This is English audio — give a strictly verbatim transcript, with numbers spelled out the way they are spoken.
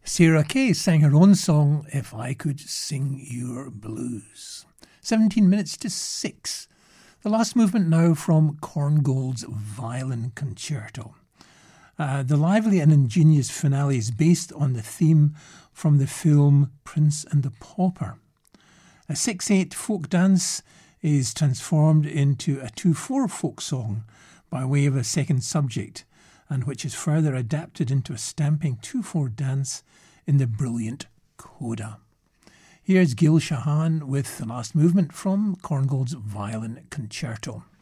Sarah Kay sang her own song, If I Could Sing Your Blues. seventeen minutes to six. The last movement now from Korngold's Violin Concerto. Uh, the lively and ingenious finale is based on the theme from the film Prince and the Pauper. A six eight folk dance is transformed into a two four folk song by way of a second subject, and which is further adapted into a stamping two four dance in the brilliant coda. Here's Gil Shahan with the last movement from Korngold's Violin Concerto.